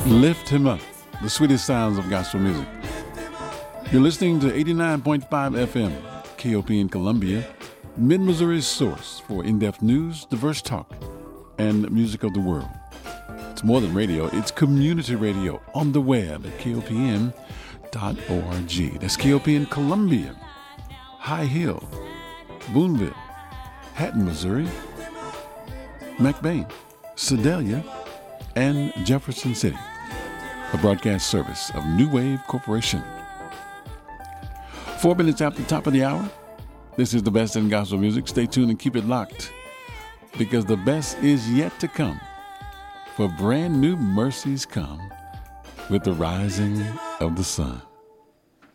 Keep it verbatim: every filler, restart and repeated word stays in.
Lift him up, the sweetest sounds of gospel music. You're listening to eighty-nine point five F M, K O P in Columbia, Mid-Missouri's source for in-depth news, diverse talk, and music of the world. It's more than radio, it's community radio on the web at K O P N dot org. That's K O P in Columbia, High Hill, Boonville, Hatton, Missouri, McBain, Sedalia, and Jefferson City, a broadcast service of New Wave Corporation. Four minutes after the top of the hour, this is the best in gospel music. Stay tuned and keep it locked, because the best is yet to come. For brand new mercies come with the rising of the sun.